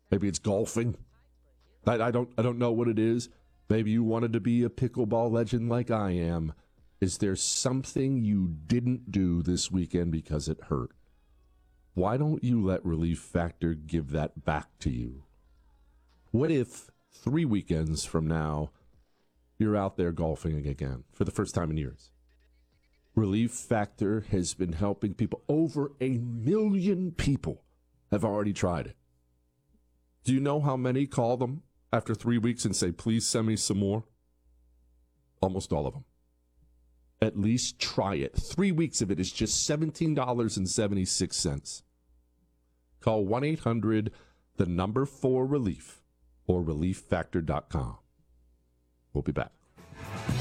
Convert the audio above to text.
Maybe it's golfing. I don't know what it is. Maybe you wanted to be a pickleball legend like I am. Is there something you didn't do this weekend because it hurt? Why don't you let Relief Factor give that back to you? What if 3 weekends from now, you're out there golfing again for the first time in years? Relief Factor has been helping people. Over 1 million people have already tried it. Do you know how many call them after 3 weeks and say, please send me some more? Almost all of them. At least try it. 3 weeks of it is just $17.76. Call 1-800-4-RELIEF or relieffactor.com. We'll be back.